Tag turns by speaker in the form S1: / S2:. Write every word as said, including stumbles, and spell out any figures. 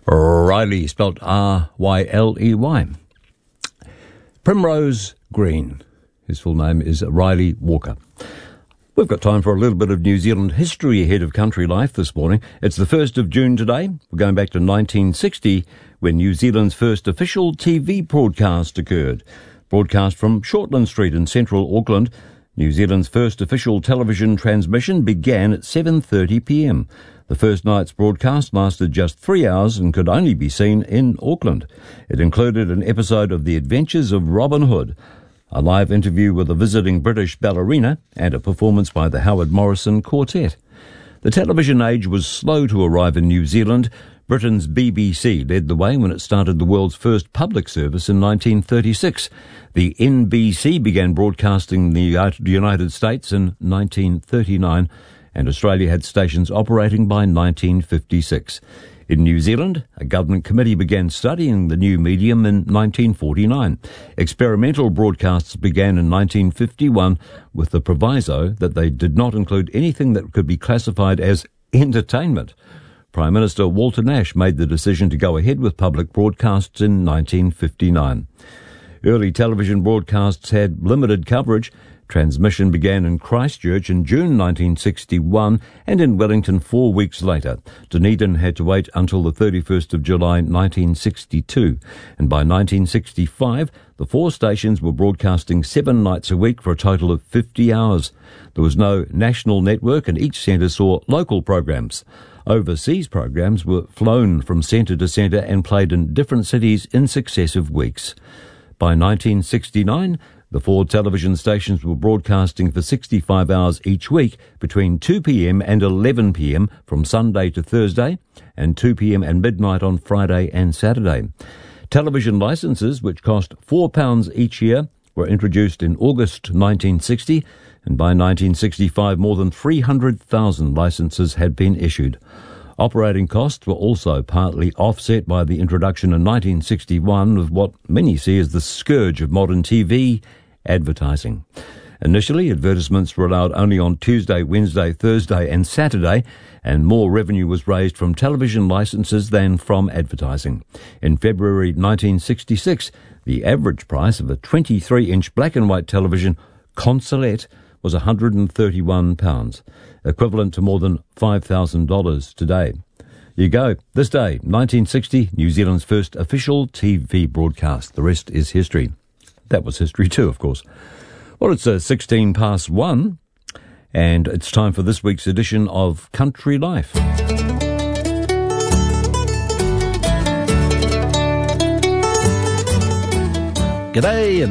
S1: Riley, spelt R Y L E Y. Primrose Green. His full name is Riley Walker. We've got time for a little bit of New Zealand history ahead of country life this morning. It's the first of June today. We're going back to nineteen sixty, when New Zealand's first official T V broadcast occurred. Broadcast from Shortland Street in central Auckland, New Zealand's first official television transmission began at seven thirty p m. The first night's broadcast lasted just three hours and could only be seen in Auckland. It included an episode of The Adventures of Robin Hood, a live interview with a visiting British ballerina, and a performance by the Howard Morrison Quartet. The television age was slow to arrive in New Zealand. Britain's B B C led the way when it started the world's first public service in nineteen thirty-six. The N B C began broadcasting in the United States in nineteen thirty-nine, and Australia had stations operating by nineteen fifty-six. In New Zealand, a government committee began studying the new medium in nineteen forty-nine. Experimental broadcasts began in nineteen fifty-one with the proviso that they did not include anything that could be classified as entertainment. Prime Minister Walter Nash made the decision to go ahead with public broadcasts in nineteen fifty-nine. Early television broadcasts had limited coverage. Transmission began in Christchurch in June nineteen sixty-one and in Wellington four weeks later. Dunedin had to wait until the thirty-first of July nineteen sixty-two, and by nineteen sixty-five the four stations were broadcasting seven nights a week for a total of fifty hours. There was no national network, and each centre saw local programs. Overseas programs were flown from centre to centre and played in different cities in successive weeks. By nineteen sixty-nine, the four television stations were broadcasting for sixty-five hours each week between two p m and eleven p m from Sunday to Thursday, and two p m and midnight on Friday and Saturday. Television licences, which cost four pounds each year, were introduced in August nineteen sixty, and by nineteen sixty-five more than three hundred thousand licences had been issued. Operating costs were also partly offset by the introduction in nineteen sixty-one of what many see as the scourge of modern T V, advertising. Initially, advertisements were allowed only on Tuesday, Wednesday, Thursday and Saturday, and more revenue was raised from television licences than from advertising. In February nineteen sixty-six, the average price of a twenty-three inch black and white television Consulette was one hundred thirty-one pounds, equivalent to more than five thousand dollars today. You go. This day, nineteen sixty, New Zealand's first official T V broadcast. The rest is history. That was history too, of course. Well, it's uh, sixteen past one, and it's time for this week's edition of Country Life. G'day.